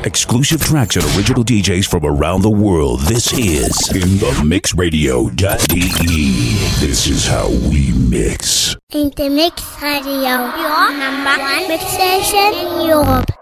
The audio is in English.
Exclusive tracks and original DJs from around the world. This is InTheMixRadio.de. This is how we mix. In the Mix Radio, your number one mix station in Europe.